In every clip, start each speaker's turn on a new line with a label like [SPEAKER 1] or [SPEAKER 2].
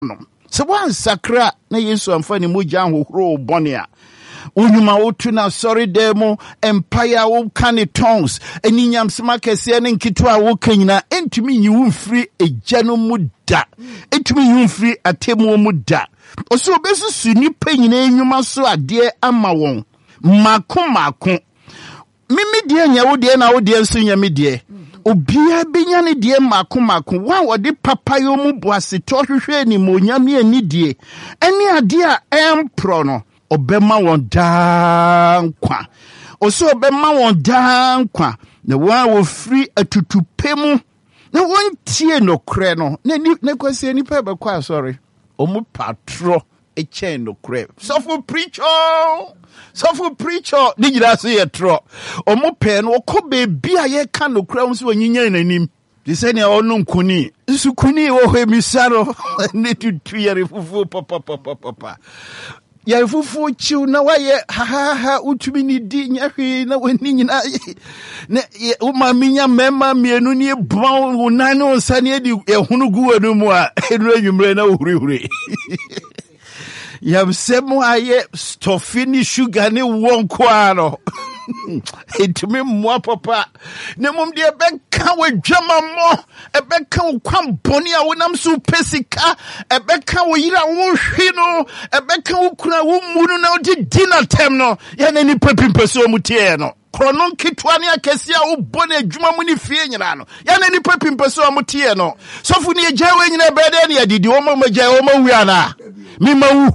[SPEAKER 1] So one sakra na Yesu amfani moja hohoro bɔne a Unyuma wotu na sorry demo empire wo kane tongues eni nyamsema kese ne nkitwa wo kanyina entumi nyiwu free ejano muda entumi nyiwu free atemu muda oso obesusu nipa nyina enwuma so ade ama won mako mimi die nya wo die na wo die nso nya me die obia benya ne die mako wa wode papa yo mu boase to hwehwe ni monyame ani die eni ade a empro no obema won dankwa oso obema won dankwa na wa wo free atutupemu na won tie no kre no na kwase ni pa be kwa sorry omu patro eche no kre so for preacher ni jira so ye tro omu pe no ko be bia ye ka no kre so wanyinya nanim di se ne onu nkuni nsukuni wo hemisaro ne tutu yare fufu papa ya fufu chiu na waye ha utumi ni di nyahwe na wani nyina na umaminya mema mienu ni bon unane onsane di ehunu guwa no mu a enu anwumre na ohurihuri ya semu aye stofini sugar ni wonko ano etumi mwa papa ne mum de beka wadwama mo ebeka kwam boni a wonam so pesika ebeka wo yira wo hwe no ebeka wo kura wo munu na odi dinner time no ya na ni papimpeso mu tie no krono kitwa ne akesi a wo bone adwuma mu ni fie nyina no ya na ni papimpeso mu tie no sofu ne agya we nyina bede ne adidi wo ma magya wo ma wi ana mi mawu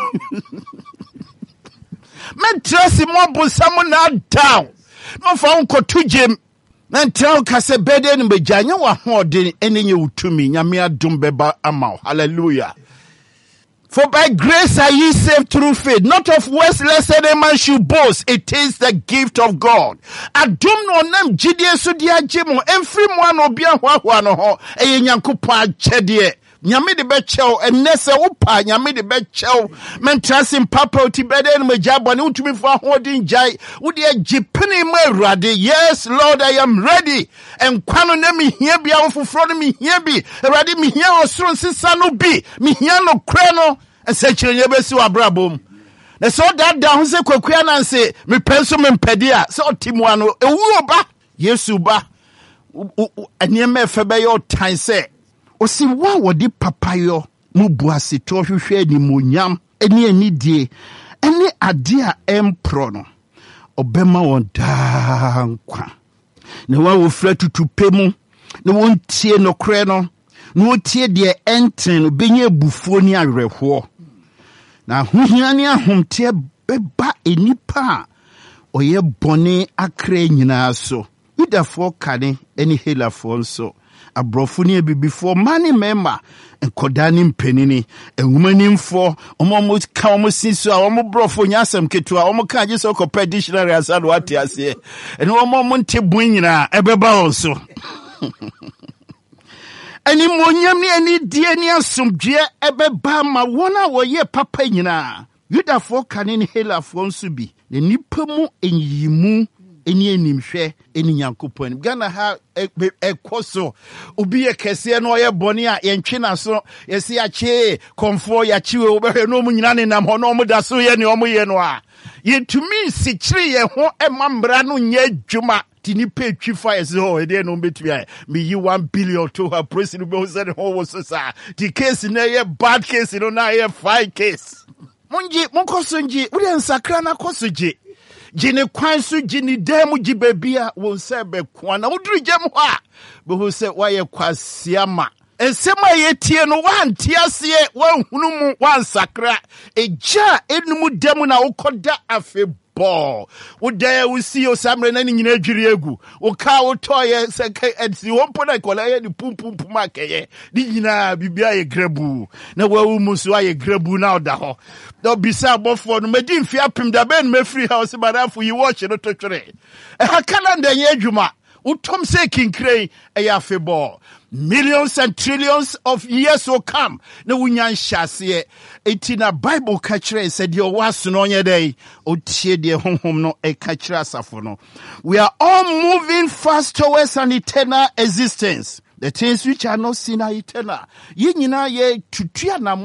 [SPEAKER 1] men trust mo bosamu na down no fa unko tujem na traw kase bede ni bejanya wa hoden enenye utumi nyame adom beba ama hallelujah. For by grace are ye saved through faith, not of works, lest any man should boast. It is the gift of God. Adom no nam jidie so dia jemo emfiri mo an obia hwa no ho eye nyankopon akyede nyame de be chew enese wo pa nyame de be chew mentrasim papa oti bede no majabone utumi fo ahodin jai wo de agipene ma awurade. Yes Lord, I am ready. Enkwano na mi hia bia wo foforo no mi hia bi awurade mi hia osoro sisa no bi mi hia no kre no ense nye besi wa brabom na so that down se kwakua na nse me penso me mpede a so otimu ano ewuro ba Yesu ba aniema efebe yo tan se osi wa wodi papayo mu buase to hwehwe ni monyam eni anidie eni ade a empro no obema won dankwa na wa wo fra tutupemu na won tie no kre no na wo tie de enten no benye bufuo ni awerehwo na hohia ni ahomte beba enipa oye bone akra nyina so Yudafo kane eni helafo nso abrofo ni bibifo mani member enkodani mpenini enwumanimfo omo ka omo sinso a omo brofo nyasem ketua omo ka je so ko dictionary asado ate ase eni omo nte bunyina ebeba onso eni monyam ni eni die ni asomdwe ebeba ma wona wo ye papa nyina Yudafo kane ni helafo nso bi ne nipa mu enyimu eni enimhwe eni nyankopon Ghana ha ekoso obi ye kese no ye boni a ye ntwe na so ye se ache konfo ya chiwe obehwe no mu nyina ne nam ho no mu da so ye ne omo ye no a ye tumi sikiri ye ho emambra no nya adwuma tini pe twifa ye se ho e de no betwi a me yi 1 billion to her president be say ho wo so sa the case na ye bad case no na ye fine case munji munkosonji uri nsakra na kosoji jine kwansu jini demu jibebia wonsebe kwana udru jemu ha behuse waye kwasiama ensema yetie no wantiasie wanhunumu wansakra eja enumu demu na ukoda afebo udaya usi osamre na nyina adwiri egu uka utoye seke edsi wompo na kola ye ni pum makeye di nyina bibia ye grebu na wawu musu aye grebu na oda ho do bisa bofo no medi mfi apim da ben mefri house badafu yi watch no totwere ha calendar ye adwuma utom se kinkre eya febo millions and trillions of years will come na wunyan hyase etina Bible kachre said your was no nye dey otie de honhom no e kachre asafo no. We are all moving fast towards an eternal existence. The things which are not seen are eternal. Ye nyina ye tutua na